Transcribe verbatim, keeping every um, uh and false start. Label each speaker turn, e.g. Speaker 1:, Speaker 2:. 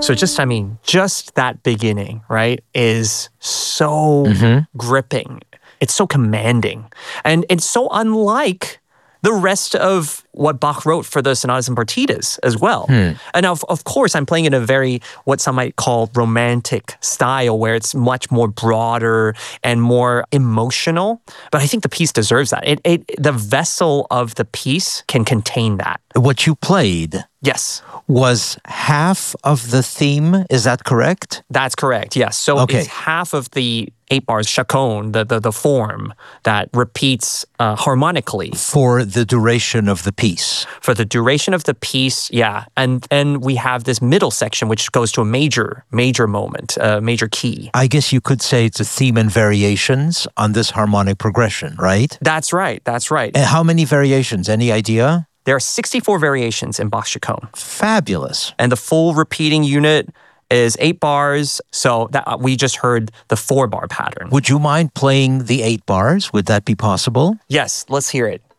Speaker 1: So just, I mean, just that beginning, right, is so
Speaker 2: Mhm.
Speaker 1: gripping. It's so commanding. And it's so unlike the rest of what Bach wrote for the sonatas and partitas as well. And of, of course, I'm playing in a very, what some might call romantic style, where it's much more broader and more emotional. But I think the piece deserves that. It, it, the vessel of the piece can contain that.
Speaker 2: What you played
Speaker 1: Yes,
Speaker 2: was half of the theme, is that correct?
Speaker 1: that's correct. Yes. So
Speaker 2: Okay.
Speaker 1: it's half of the eight bars, chaconne, the, the, the form that repeats uh, harmonically.
Speaker 2: For the duration of the piece.
Speaker 1: For the duration of the piece, yeah. And then we have this middle section, which goes to a major, major moment, a major key.
Speaker 2: I guess you could say it's a theme and variations on this harmonic progression, right?
Speaker 1: That's right, that's right.
Speaker 2: And how many variations? Any idea?
Speaker 1: There are sixty-four variations in Bach's chaconne.
Speaker 2: Fabulous.
Speaker 1: And the full repeating unit is eight bars. So that uh, we just heard the four bar pattern.
Speaker 2: Would you mind playing the eight bars? Would that be possible?
Speaker 1: Yes, let's hear it.